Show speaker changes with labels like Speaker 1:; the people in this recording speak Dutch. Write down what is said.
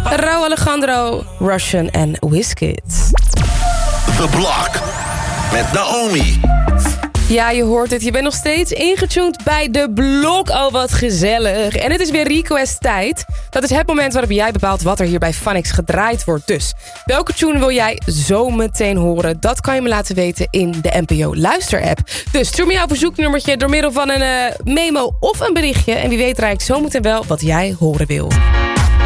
Speaker 1: Rauw Alejandro, Russian en Wizkid.
Speaker 2: The Block met Naomi.
Speaker 1: Ja, je hoort het. Je bent nog steeds ingetuned bij De Blok. Oh, wat gezellig. En het is weer request tijd. Dat is het moment waarop jij bepaalt wat er hier bij Funix gedraaid wordt. Dus, welke tune wil jij zo meteen horen? Dat kan je me laten weten in de NPO Luister-app. Dus stuur me jouw verzoeknummertje door middel van een memo of een berichtje. En wie weet draai ik zo meteen wel wat jij horen wil.